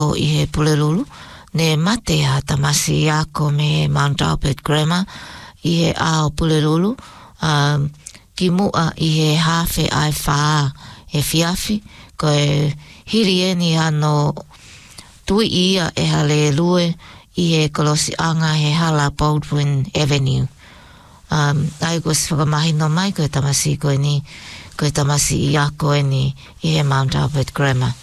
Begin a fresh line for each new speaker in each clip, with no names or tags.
o I he pulelulu. Ne mate ha tamasi ako me Mount Albert Grammar I he ao pulelulu. Ki mua I he hawhi ai whaa e fiafi. Ko e hiri eni ano tui ia e hale lue I he kolosi anga he hala Baldwin Avenue. Ai ko se whakamahino mai ko e tamasi ko ni. Ko e tamasi I ako ni I he Mount Albert Grammar.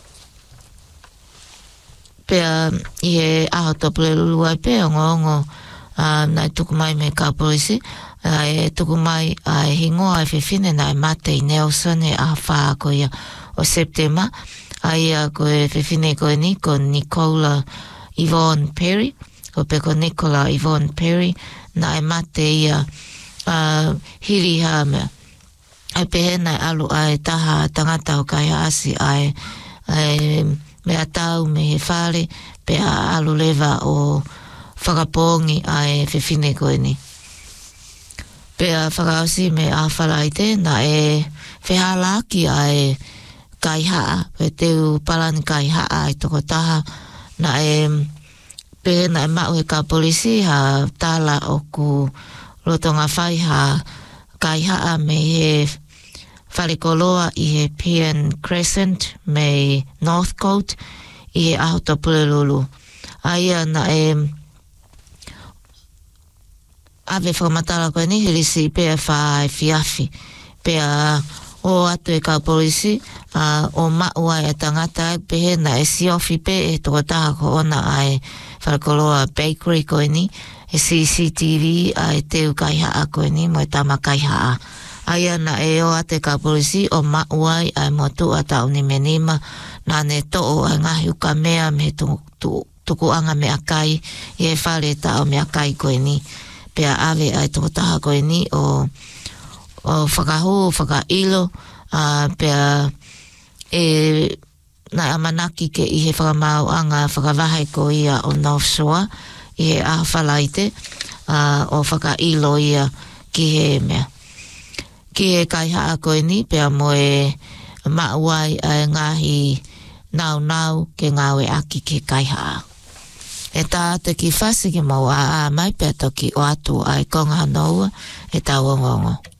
Pea I he aho topule lulu ai pea ongo nai tuku mai me ka polisi e tuku mai ai hingo ai whewhine nai mate I Nelson e aha whaa ko ia o September ai ko e whewhine ko ni ko Nicola Yvonne Perry ko pe ko Nicola Yvonne Perry nai mate ia hiri ha mea ai pehe nai alu ai taha tangata o kai asi ai mea tau me he whare pea alu lewa o whakapongi ai whewhine koe ni. Pea whakausi me a whalaite na e whehalaki ai kai haa, pe teu palani kai haa ai toko taha na e pehe na e mau he ka polisi ha tala o ku rotonga whai ha kai haa me he wharekoloa I he Pean Crescent me Northcote I he aho pulelulu. Aia na e ave whakamatala koe ni hirisi pea wha e fiafi. Pea o atu e ka polisi o maua e tangata pehe na e siofi pe e toko taha ko ona ai wharekoloa bakery koe ni e CCTV ai teu kai haa koe ni mo e tama kai haa. Aia na e o ate ka polisi o mauai ai motu a tau ni menima na ne to'o ai ngahi uka mea me tuku anga mea kai I e whare tau mea kai koe ni. Pea ave ai toko taha koe ni o whakahu, whakailo, pea e na amanaki ke I he whakamau anga whakawahai ko ia o North Shore I he ahawhalaite o whakailo ia ki he mea. Ki he kai haa koe ni, pea mo e mauai ai ngahi nau ke ngawe aki ke kai haa. E tā te ki whasi ki mau a mai pea toki o atu ai konga hanoua e tā wongongo.